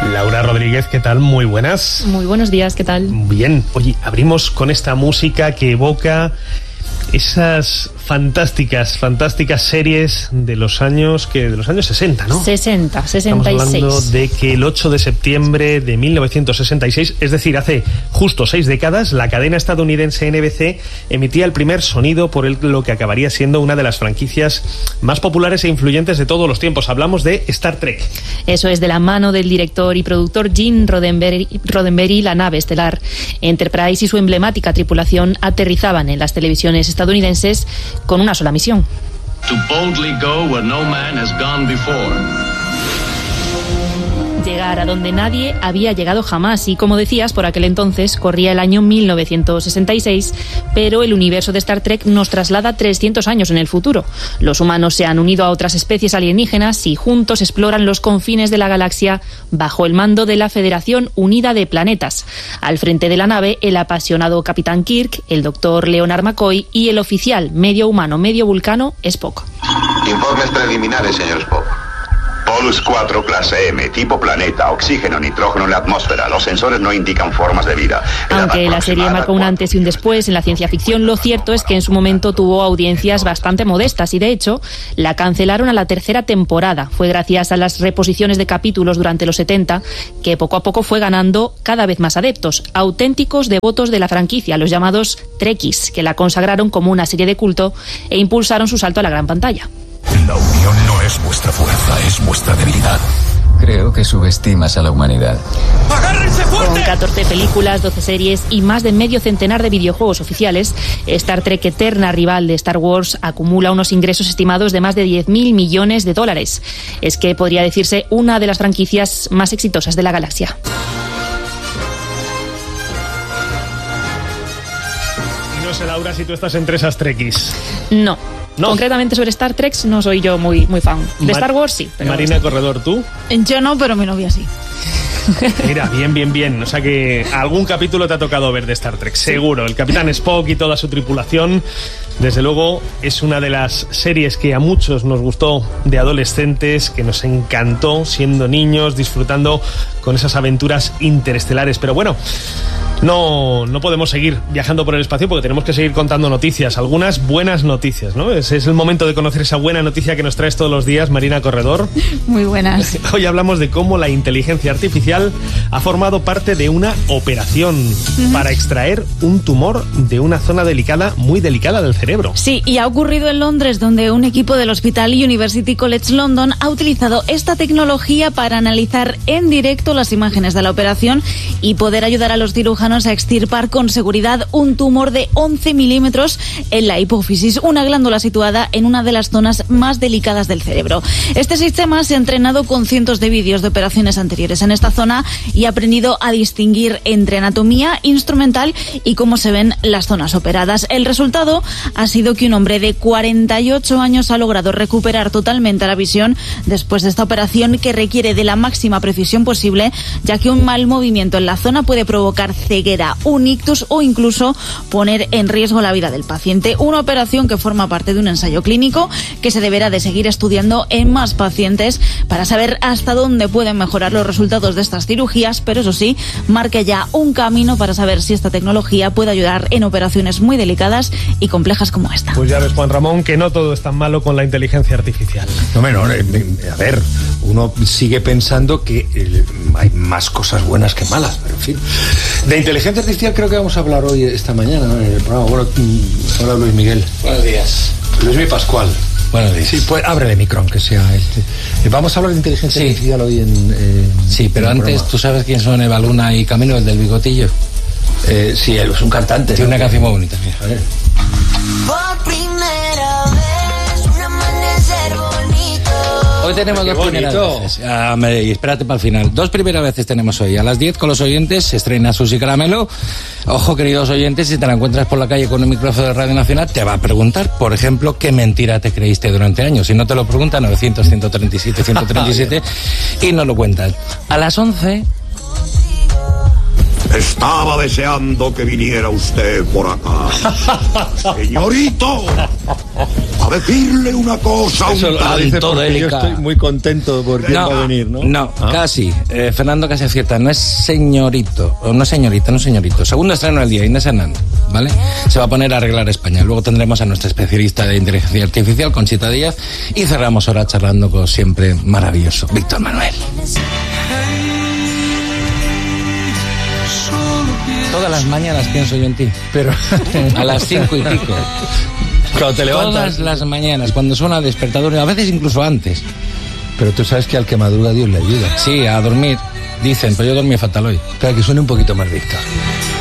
Laura Rodríguez, ¿qué tal? Muy buenas. Muy buenos días, ¿qué tal? Bien, oye, abrimos con esta música que evoca esas fantásticas series de los años 60, ¿no? 66. Estamos hablando de que el 8 de septiembre de 1966, es decir, hace justo 6 décadas, la cadena estadounidense NBC emitía el primer sonido por lo que acabaría siendo una de las franquicias más populares e influyentes de todos los tiempos. Hablamos de Star Trek. Eso es, de la mano del director y productor Gene Roddenberry, la nave estelar Enterprise y su emblemática tripulación aterrizaban en las televisiones estadounidenses con una sola misión. To boldly go where no man has gone before. Llegar a donde nadie había llegado jamás. Y como decías, por aquel entonces corría el año 1966, pero el universo de Star Trek nos traslada 300 años en el futuro. Los humanos se han unido a otras especies alienígenas y juntos exploran los confines de la galaxia bajo el mando de la Federación Unida de Planetas. Al frente de la nave, el apasionado Capitán Kirk, el doctor Leonard McCoy y el oficial medio humano, medio vulcano, Spock. Informes preliminares, señor Spock. Polus 4, clase M, tipo planeta, oxígeno, nitrógeno en la atmósfera. Los sensores no indican formas de vida. Aunque la serie marcó un antes y un después en la ciencia ficción, lo cierto es que en su momento tuvo audiencias bastante modestas y, de hecho, la cancelaron a la tercera temporada. Fue gracias a las reposiciones de capítulos durante los 70 que poco a poco fue ganando cada vez más adeptos, auténticos devotos de la franquicia, los llamados Trekkies, que la consagraron como una serie de culto e impulsaron su salto a la gran pantalla. La unión no es vuestra fuerza, es vuestra debilidad. Creo que subestimas a la humanidad. ¡Agárrense fuerte! Con 14 películas, 12 series y más de medio centenar de videojuegos oficiales, Star Trek, eterna rival de Star Wars, acumula unos ingresos estimados de más de 10.000 millones de dólares. Es que podría decirse una de las franquicias más exitosas de la galaxia. Y no sé, Laura, si tú estás entre esas Trekkies. No. Concretamente sobre Star Trek no soy yo muy fan. De Star Wars sí. Pero Marina Corredor, ¿tú? Yo no, pero mi novia sí. Mira, bien. O sea que algún capítulo te ha tocado ver de Star Trek, seguro. El Capitán Spock y toda su tripulación, desde luego, es una de las series que a muchos nos gustó de adolescentes, que nos encantó siendo niños, disfrutando con esas aventuras interestelares. Pero bueno, no podemos seguir viajando por el espacio porque tenemos que seguir contando noticias, algunas buenas noticias, ¿no? Es el momento de conocer esa buena noticia que nos traes todos los días, Marina Corredor. Muy buenas. Hoy hablamos de cómo la inteligencia artificial ha formado parte de una operación para extraer un tumor de una zona muy delicada del cerebro. Sí, y ha ocurrido en Londres, donde un equipo del Hospital University College London ha utilizado esta tecnología para analizar en directo las imágenes de la operación y poder ayudar a los cirujanos a extirpar con seguridad un tumor de 11 milímetros en la hipófisis, una glándula situada en una de las zonas más delicadas del cerebro. Este sistema se ha entrenado con cientos de vídeos de operaciones anteriores en esta zona y ha aprendido a distinguir entre anatomía instrumental y cómo se ven las zonas operadas. El resultado ha sido que un hombre de 48 años ha logrado recuperar totalmente la visión después de esta operación, que requiere de la máxima precisión posible, ya que un mal movimiento en la zona puede provocar ceguera, un ictus o incluso poner en riesgo la vida del paciente. Una operación que forma parte de un ensayo clínico que se deberá de seguir estudiando en más pacientes para saber hasta dónde pueden mejorar los resultados de estas cirugías, pero eso sí, marca ya un camino para saber si esta tecnología puede ayudar en operaciones muy delicadas y complejas como esta. Pues ya ves, Juan Ramón, que no todo es tan malo con la inteligencia artificial. No, a ver, uno sigue pensando que hay más cosas buenas que malas, pero en fin. De inteligencia artificial creo que vamos a hablar hoy, esta mañana, ¿no? En el programa. Bueno, hola Luis Miguel. Buenos días. Luis Pascual. Buenos días. Sí, pues ábrele micro, aunque sea este. Vamos a hablar de inteligencia artificial hoy en sí, pero antes, programa. ¿Tú sabes quién son Eva Luna y Camilo, el del bigotillo? Sí, él es un cantante. Tiene una canción muy bonita, mira. A ver. Por primera vez, un amanecer bonito. Hoy tenemos dos primeras veces. Y espérate para el final. 2 primeras veces tenemos hoy. A las 10 con los oyentes se estrena Susi Caramelo. Ojo, queridos oyentes, si te la encuentras por la calle con un micrófono de Radio Nacional, te va a preguntar, por ejemplo, qué mentira te creíste durante años. Si no te lo pregunta, 900-137-137 y nos lo cuentas. A las 11... Estaba deseando que viniera usted por acá. Señorito, a decirle una cosa Eso un lo dice tanto porque yo estoy muy contento porque él va a venir, ¿no? No, casi. Fernando casi acierta. No es señorito, o no señorita, no señorito. Segundo estreno del día, Inés Hernández, ¿vale? Se va a poner a arreglar España. Luego tendremos a nuestra especialista de inteligencia artificial, Conchita Díaz, y cerramos ahora charlando con siempre maravilloso Víctor Manuel. Todas las mañanas pienso yo en ti, pero a las 5 y pico. Cuando te levantas. Todas las mañanas, cuando suena el despertador, a veces incluso antes. Pero tú sabes que al que madruga Dios le ayuda. Sí, a dormir, dicen, pero yo dormí fatal hoy. Espera, que suene un poquito más, Víctor.